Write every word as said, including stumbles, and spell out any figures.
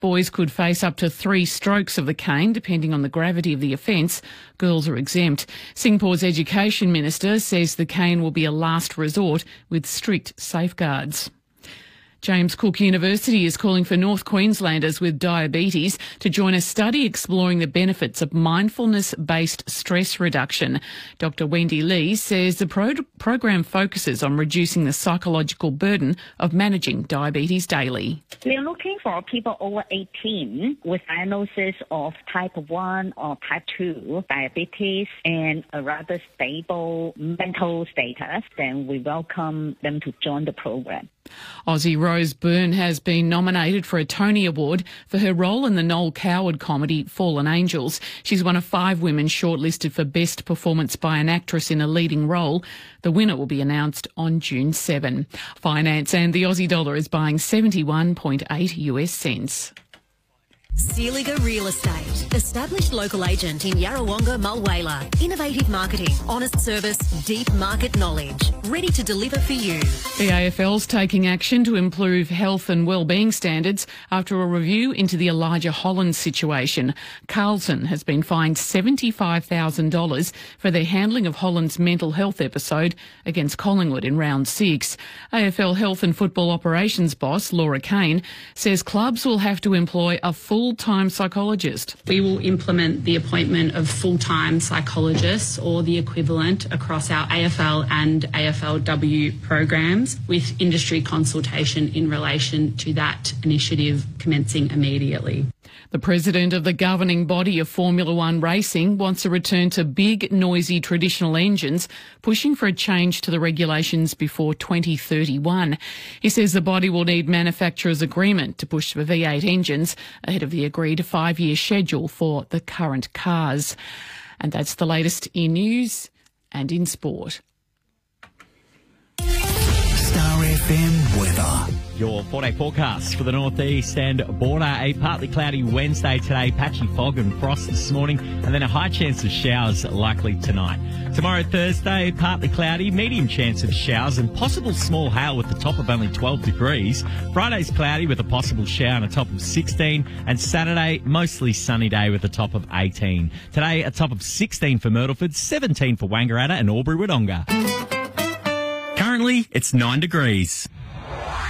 Boys could face up to three strokes of the cane, depending on the gravity of the offence. Girls are exempt. Singapore's Education Minister says the cane will be a last resort with strict safeguards. James Cook University is calling for North Queenslanders with diabetes to join a study exploring the benefits of mindfulness-based stress reduction. Doctor Wendy Lee says the pro- program focuses on reducing the psychological burden of managing diabetes daily. We are looking for people over eighteen with diagnosis of type one or type two diabetes and a rather stable mental status. Then we welcome them to join the program. Aussie Rose Byrne has been nominated for a Tony Award for her role in the Noel Coward comedy Fallen Angels. She's one of five women shortlisted for Best Performance by an Actress in a Leading Role. The winner will be announced on June seventh. Finance and the Aussie dollar is buying seventy-one point eight US cents. Sealiger Real Estate. Established local agent in Yarrawonga, Mulwala. Innovative marketing, honest service, deep market knowledge. Ready to deliver for you. The A F L's taking action to improve health and wellbeing standards after a review into the Elijah Hollands situation. Carlton has been fined seventy-five thousand dollars for their handling of Hollands' mental health episode against Collingwood in round six. A F L Health and Football Operations boss Laura Kane says clubs will have to employ a full full-time psychologist. We will implement the appointment of full-time psychologists or the equivalent across our A F L and A F L W programs with industry consultation in relation to that initiative commencing immediately. The president of the governing body of Formula One racing wants a return to big, noisy traditional engines, pushing for a change to the regulations before twenty thirty-one. He says the body will need manufacturers' agreement to push for V eight engines ahead of the agreed five-year schedule for the current cars. And that's the latest in news and in sport. Star F M weather. Your four-day forecast for the northeast and border. A partly cloudy Wednesday today, patchy fog and frost this morning, and then a high chance of showers likely tonight. Tomorrow, Thursday, partly cloudy, medium chance of showers and possible small hail with a top of only twelve degrees. Friday's cloudy with a possible shower and a top of sixteen. And Saturday, mostly sunny day with a top of eighteen. Today, a top of sixteen for Myrtleford, seventeen for Wangaratta and Albury-Wodonga. Currently, it's nine degrees.